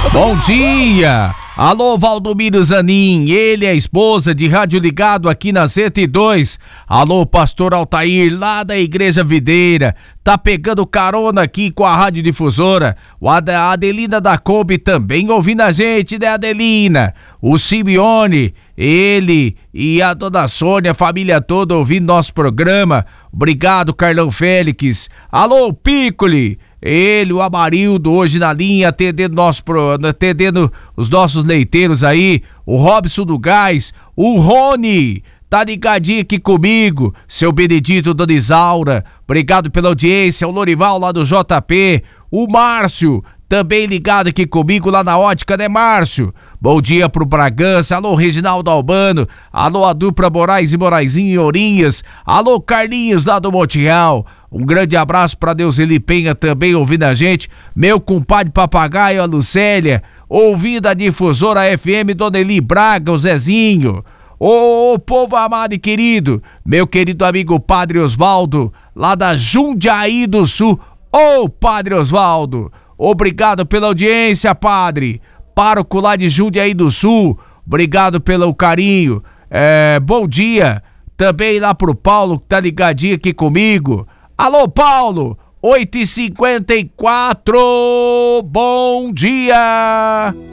Bom dia! Alô, Valdomiro Zanin, ele é a esposa de Rádio Ligado aqui na 102. Alô, pastor Altair, lá da Igreja Videira, tá pegando carona aqui com a Rádio Difusora. A Adelina da Kombi também ouvindo a gente, né, Adelina? O Simeone, ele e a dona Sônia, a família toda ouvindo nosso programa. Obrigado, Carlão Félix. Alô, Piccoli. Ele, o Amarildo, hoje na linha, atendendo os nossos leiteiros aí, o Robson do Gás, o Rony, tá ligadinho aqui comigo, seu Benedito, dona Isaura, obrigado pela audiência, o Lorival lá do JP, o Márcio, também ligado aqui comigo lá na ótica, né, Márcio? Bom dia pro Bragança, alô, Reginaldo Albano, alô, a dupla Moraes e Moraizinho e Ourinhas, alô, Carlinhos lá do Montiel. Um grande abraço pra Deuseli Penha também ouvindo a gente, meu compadre Papagaio, a Lucélia, ouvindo a Difusora FM, Dona Eli Braga, o Zezinho. Ô, povo amado e querido, meu querido amigo Padre Osvaldo, lá da Jundiaí do Sul. Ô, Padre Osvaldo, obrigado pela audiência, Padre. Pároco lá de Jundiaí do Sul, obrigado pelo carinho. Bom dia também lá pro Paulo, que tá ligadinho aqui comigo. Alô, Paulo, 8h54, bom dia!